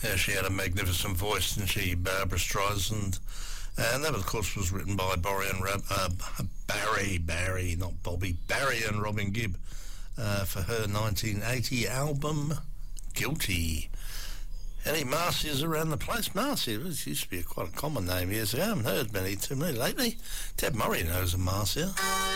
Yeah, she had a magnificent voice, didn't she, Barbara Streisand? And that, of course, was written by Barry, not Bobby, Barry and Robin Gibb for her 1980 album, Guilty. Any Marcias around the place? Marcia, it used to be quite a common name years ago. I haven't heard many too many lately. Ted Murray knows a Marcia.